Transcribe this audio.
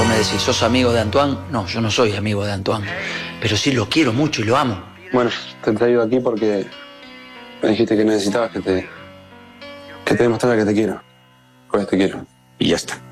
me decís, ¿sos amigo de Antoine? No, yo no soy amigo de Antoine. Pero sí lo quiero mucho y lo amo. Bueno, te he traído aquí porque me dijiste que necesitabas que te demostrara que te quiero. Pues te quiero. Y ya está.